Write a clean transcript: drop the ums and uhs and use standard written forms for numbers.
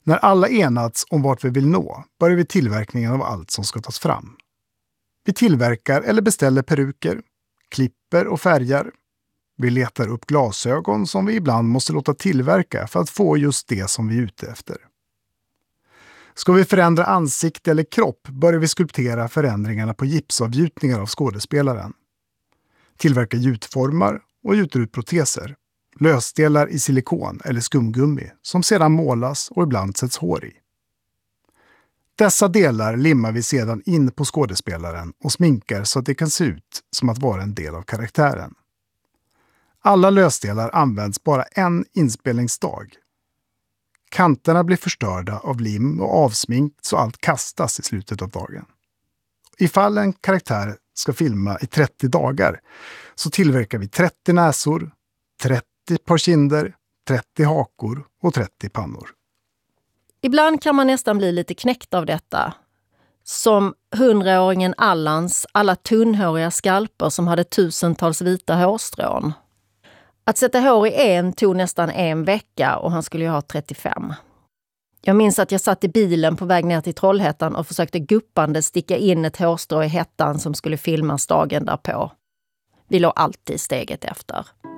När alla enats om vart vi vill nå börjar vi tillverkningen av allt som ska tas fram. Vi tillverkar eller beställer peruker, klipper och färger. Vi letar upp glasögon som vi ibland måste låta tillverka för att få just det som vi är ute efter. Ska vi förändra ansikte eller kropp börjar vi skulptera förändringarna på gipsavgjutningar av skådespelaren. Tillverka gjutformar och gjuter ut proteser. Lösdelar i silikon eller skumgummi som sedan målas och ibland sätts hår i. Dessa delar limmar vi sedan in på skådespelaren och sminkar så att det kan se ut som att vara en del av karaktären. Alla lösdelar används bara en inspelningsdag. Kanterna blir förstörda av lim och avsminkt så allt kastas i slutet av dagen. Ifall en karaktär ska filma i 30 dagar så tillverkar vi 30 näsor, 30 par kinder, 30 hakor och 30 pannor. Ibland kan man nästan bli lite knäckt av detta. Som 100-åringen Allans alla tunnhåriga skalper som hade tusentals vita hårstrån. Att sätta hår i en tog nästan en vecka och han skulle ju ha 35. Jag minns att jag satt i bilen på väg ner till Trollhättan och försökte guppande sticka in ett hårstrå i hättan som skulle filmas dagen därpå. Vi låg alltid steget efter.